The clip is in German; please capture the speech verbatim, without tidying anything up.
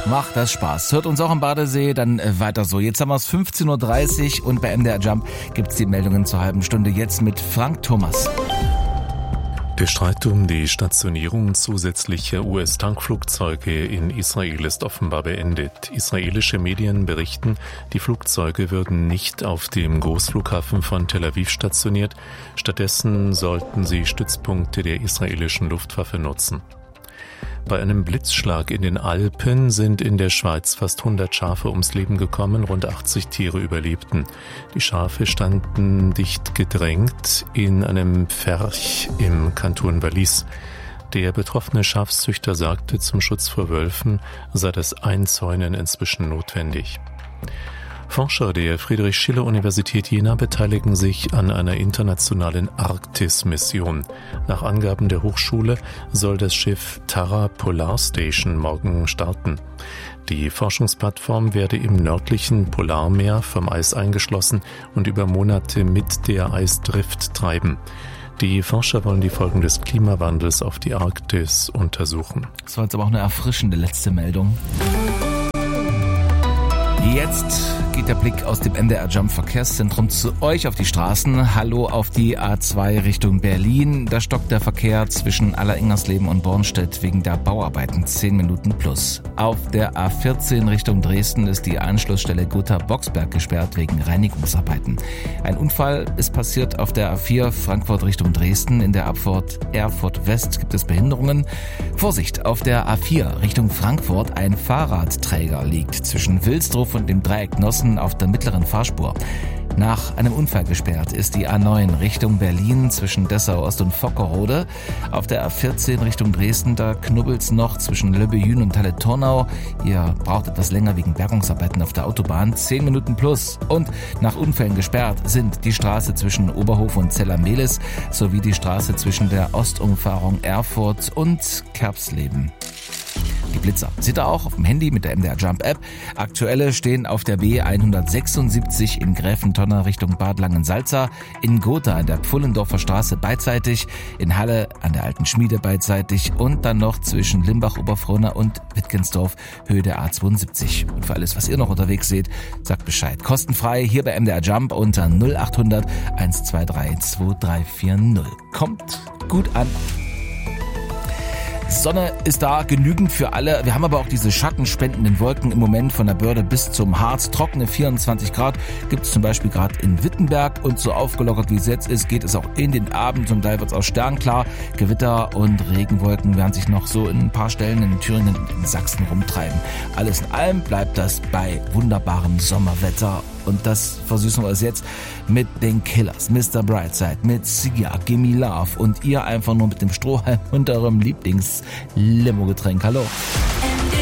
Macht das Spaß. Hört uns auch am Badesee, dann weiter so. Jetzt haben wir es fünfzehn Uhr dreißig und bei M D R Jump gibt's die Meldungen zur halben Stunde. Jetzt mit Frank Thomas. Der Streit um die Stationierung zusätzlicher U S-Tankflugzeuge in Israel ist offenbar beendet. Israelische Medien berichten, die Flugzeuge würden nicht auf dem Großflughafen von Tel Aviv stationiert. Stattdessen sollten sie Stützpunkte der israelischen Luftwaffe nutzen. Bei einem Blitzschlag in den Alpen sind in der Schweiz fast hundert Schafe ums Leben gekommen, rund achtzig Tiere überlebten. Die Schafe standen dicht gedrängt in einem Pferch im Kanton Wallis. Der betroffene Schafszüchter sagte, zum Schutz vor Wölfen sei das Einzäunen inzwischen notwendig. Forscher der Friedrich-Schiller-Universität Jena beteiligen sich an einer internationalen Arktis-Mission. Nach Angaben der Hochschule soll das Schiff Tara Polar Station morgen starten. Die Forschungsplattform werde im nördlichen Polarmeer vom Eis eingeschlossen und über Monate mit der Eisdrift treiben. Die Forscher wollen die Folgen des Klimawandels auf die Arktis untersuchen. Das war jetzt aber auch eine erfrischende letzte Meldung. Jetzt geht der Blick aus dem M D R Jump Verkehrszentrum zu euch auf die Straßen. Hallo auf die A zwei Richtung Berlin. Da stockt der Verkehr zwischen Alleringmersleben und Bornstedt wegen der Bauarbeiten zehn Minuten plus. Auf der A vierzehn Richtung Dresden ist die Anschlussstelle Gotha-Boxberg gesperrt wegen Reinigungsarbeiten. Ein Unfall ist passiert auf der A vier Frankfurt Richtung Dresden. In der Abfahrt Erfurt West gibt es Behinderungen. Vorsicht, auf der A vier Richtung Frankfurt ein Fahrradträger liegt zwischen Wilsdruff und dem Dreieck Nossen auf der mittleren Fahrspur. Nach einem Unfall gesperrt ist die A neun Richtung Berlin zwischen Dessau Ost und Vockerode. Auf der A vierzehn Richtung Dresden, da knubbelt's noch zwischen Löbbehün und Halle-Tornau. Ihr braucht etwas länger wegen Bergungsarbeiten auf der Autobahn. zehn Minuten plus. Und nach Unfällen gesperrt sind die Straße zwischen Oberhof und Zella-Mehlis sowie die Straße zwischen der Ostumfahrung Erfurt und Kerbsleben. Die Blitzer seht ihr auch auf dem Handy mit der M D R Jump App. Aktuelle stehen auf der B hundertsechsundsiebzig in Gräfentonner Richtung Bad Langensalza, in Gotha an der Pfullendorfer Straße beidseitig, in Halle an der Alten Schmiede beidseitig und dann noch zwischen Limbach-Oberfrohna und Wittgensdorf Höhe der A zweiundsiebzig. Und für alles, was ihr noch unterwegs seht, sagt Bescheid. Kostenfrei hier bei M D R Jump unter null acht hundert eins zwei drei zwei drei vier null. Kommt gut an. Sonne ist da, genügend für alle. Wir haben aber auch diese schattenspendenden Wolken im Moment von der Börde bis zum Harz. Trockene vierundzwanzig Grad gibt es zum Beispiel gerade in Wittenberg. Und so aufgelockert wie es jetzt ist, geht es auch in den Abend. Zum Teil wird es auch sternklar. Gewitter und Regenwolken werden sich noch so in ein paar Stellen in Thüringen und in Sachsen rumtreiben. Alles in allem bleibt das bei wunderbarem Sommerwetter. Und das versüßen wir es jetzt mit den Killers, Mister Brightside, mit Sia, Gimme Love und ihr einfach nur mit dem Strohhalm und eurem Lieblings-Limo-Getränk. Hallo.